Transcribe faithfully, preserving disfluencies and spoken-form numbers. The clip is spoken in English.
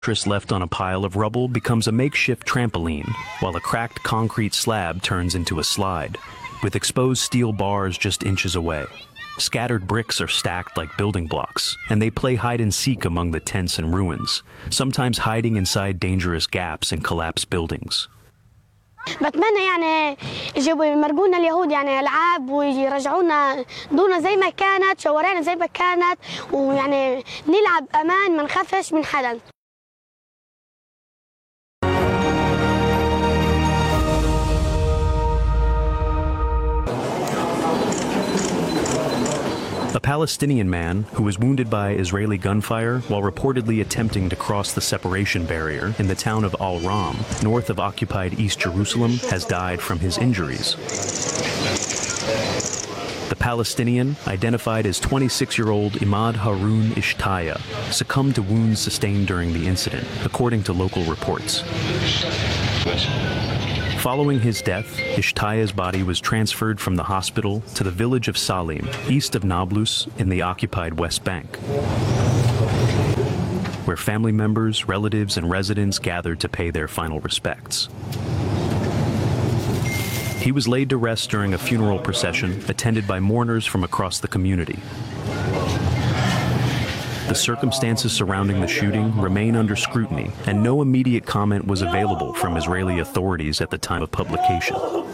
Mattress left on a pile of rubble becomes a makeshift trampoline, while a cracked concrete slab turns into a slide, with exposed steel bars just inches away. Scattered bricks are stacked like building blocks, and they play hide and seek among the tents and ruins, sometimes hiding inside dangerous gaps in collapsed buildings. بتمنى يعني يجيبوا يمرقونا اليهود يعني العاب ويرجعونا دونا زي ما كانت شوارعنا زي ما كانت ويعني نلعب امان ما نخافش من حدا. A Palestinian man who was wounded by Israeli gunfire while reportedly attempting to cross the separation barrier in the town of Al-Ram, north of occupied East Jerusalem, has died from his injuries. The Palestinian, identified as twenty-six-year-old Imad Haroun Ishtaya, succumbed to wounds sustained during the incident, according to local reports. Following his death, Ishtaya's body was transferred from the hospital to the village of Salim, east of Nablus in the occupied West Bank, where family members, relatives, and residents gathered to pay their final respects. He was laid to rest during a funeral procession attended by mourners from across the community. The circumstances surrounding the shooting remain under scrutiny, and no immediate comment was available from Israeli authorities at the time of publication.